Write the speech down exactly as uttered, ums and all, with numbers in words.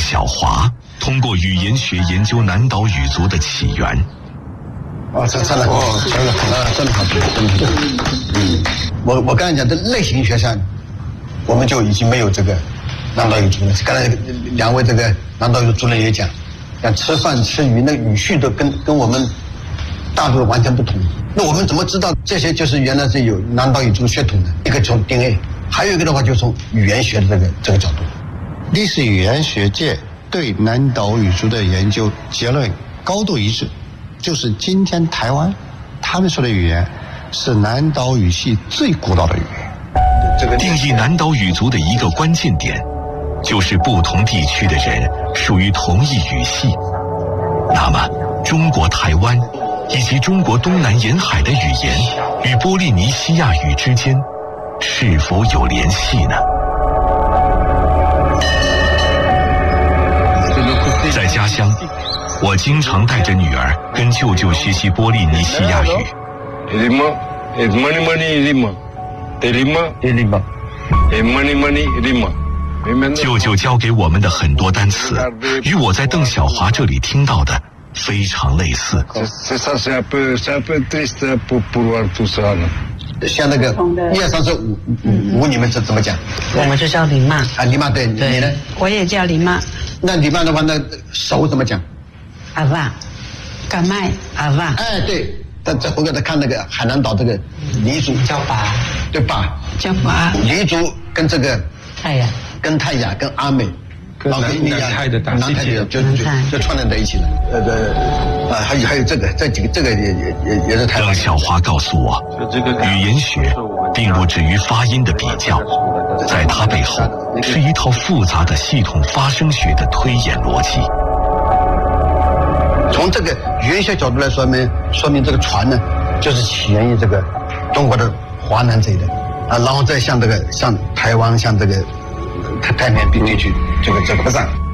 小华通过语言学研究南岛语族的起源。 哦，这真的哦，真的很真的好，真的好。嗯，我我刚才讲的类型学上，我们就已经没有这个南岛语族了。刚才两位这个南岛语族主任也讲，讲吃饭吃鱼那语序都跟跟我们大陆完全不同。那我们怎么知道这些就是原来是有南岛语族血统的？一个从 D N A， 还有一个的话就从语言学的这个这个角度。 历史语言学界对南岛语族的研究结论高度一致，就是今天台湾他们说的语言是南岛语系最古老的语言。 这个定义南岛语族的一个关键点，就是不同地区的人属于同一语系。那么，中国台湾以及中国东南沿海的语言与波利尼西亚语之间是否有联系呢？在家乡，我经常带着女儿跟舅舅学习波利尼西亚语。舅舅教给我们的很多单词，与我在邓小华这里听到的非常类似。 像那个一二三四五五五，你们是怎么讲？ 我们就叫林妈啊，林妈对， 对你呢？ 我也叫林妈。 那林妈的话，那手怎么讲？ 阿爸，干麦阿爸。 哎，对，但再回过来看那个海南岛这个黎族叫爸， 对吧？ 叫爸。 黎族跟这个太阳， 跟泰雅、跟阿美、 跟南南泰的大南泰的就就就串联在一起了。呃呃啊，还有还有这个这几个这个也也也也是台湾。 邓小华告诉我，语言学并不止于发音的比较，在它背后是一套复杂的系统发声学的推演逻辑。 从这个语言学角度来说明，说明这个船呢，就是起源于这个中国的华南这一带啊，然后再向这个像台湾、像这个太太平洋地区这个这个北上。